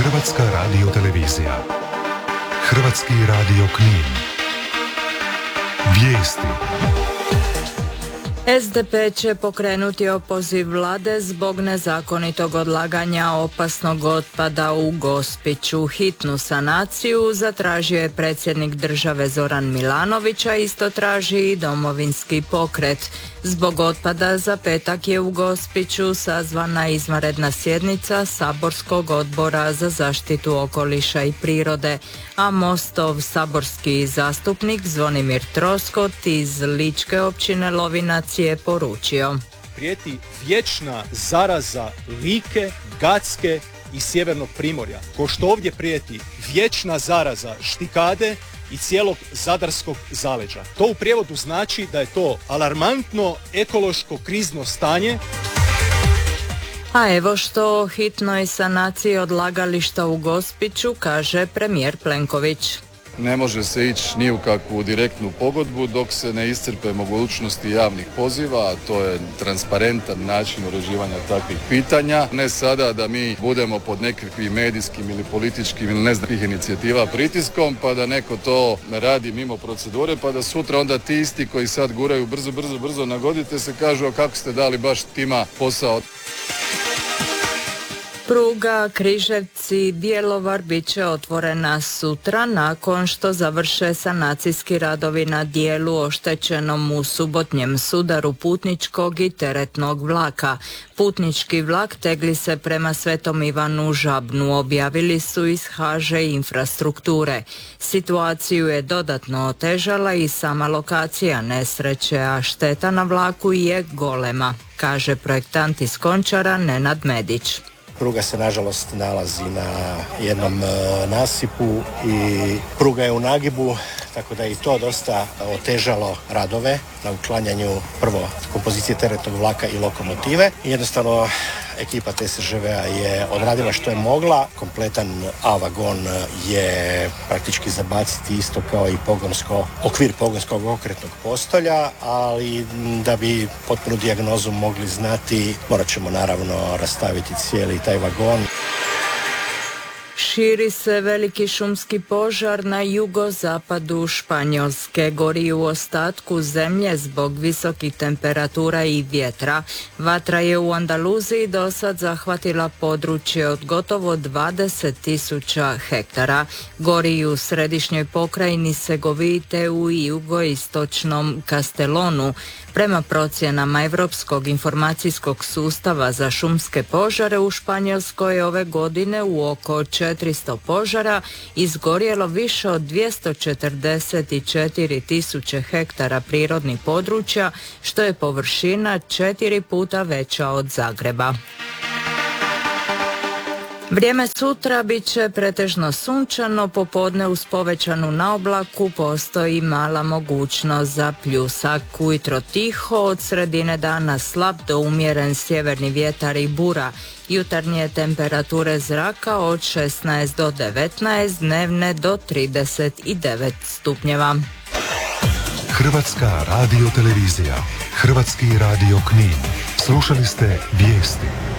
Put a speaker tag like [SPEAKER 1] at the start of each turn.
[SPEAKER 1] Hrvatska radiotelevizija. Hrvatski radio Knin. Vijesti.
[SPEAKER 2] SDP će pokrenuti opoziv vlade zbog nezakonitog odlaganja opasnog otpada u Gospiću. Hitnu sanaciju zatražio je predsjednik države Zoran Milanović, a isto traži i Domovinski pokret. Zbog otpada za petak je u Gospiću sazvana izvanredna sjednica Saborskog odbora za zaštitu okoliša i prirode, a Mostov saborski zastupnik Zvonimir Troskot iz Ličke općine Lovinac je poručio:
[SPEAKER 3] prijeti vječna zaraza Like, Gacke i Sjevernog Primorja, ko što ovdje prijeti vječna zaraza Štikade i cijelog zadarskog zaleđa. To u prijevodu znači da je to alarmantno ekološko krizno stanje.
[SPEAKER 2] A evo što o hitnoj sanaciji odlagališta u Gospiću kaže premijer Plenković.
[SPEAKER 4] Ne može se ići ni u kakvu direktnu pogodbu dok se ne iscrpe mogućnosti javnih poziva, a to je transparentan način uređivanja takvih pitanja. Ne sada da mi budemo pod nekakvim medijskim ili političkim ili ne znam kakvih inicijativa pritiskom, pa da neko to radi mimo procedure, pa da sutra onda ti isti koji sad guraju brzo nagodite se kažu a kako ste dali baš tima posao.
[SPEAKER 2] Pruga Križevci-Bjelovar bit će otvorena sutra nakon što završe sanacijski radovi na dijelu oštećenom u subotnjem sudaru putničkog i teretnog vlaka. Putnički vlak tegli se prema Svetom Ivanu Žabnu, objavili su iz HŽ Infrastrukture. Situaciju je dodatno otežala i sama lokacija nesreće, a šteta na vlaku je golema, kaže projektant iz Končara Nenad Medić.
[SPEAKER 5] Pruga se nažalost nalazi na jednom nasipu i pruga je u nagibu, tako da je i to dosta otežalo radove na uklanjanju prvo kompozicije teretnog vlaka i lokomotive. Jednostavno ekipa TSŽV-a je odradila što je mogla. Kompletan A vagon je praktički zabaciti isto kao i okvir pogonskog okretnog postolja, ali da bi potpunu dijagnozu mogli znati, morat ćemo naravno rastaviti cijeli taj vagon.
[SPEAKER 2] Širi se veliki šumski požar na jugozapadu Španjolske. Gori u ostatku zemlje zbog visokih temperatura i vjetra. Vatra je u Andaluziji do sad zahvatila područje od gotovo 20.000 hektara. Gori i u središnjoj pokrajini Segovite u jugoistočnom Kastelonu. Prema procjenama Europskog informacijskog sustava za šumske požare u Španjolskoj ove godine u oko 400 požara izgorjelo više od 244.000 hektara prirodnih područja, što je površina 4 puta veća od Zagreba. Vrijeme sutra bit će pretežno sunčano, popodne uz povećanu naoblaku postoji mala mogućnost za pljusak. Ujutro tiho, od sredine dana slab do umjeren sjeverni vjetar i bura. Jutarnje temperature zraka od 16 do 19, dnevne do 39 stupnjeva.
[SPEAKER 1] Hrvatska radiotelevizija. Hrvatski radio Knin. Slušali ste vijesti.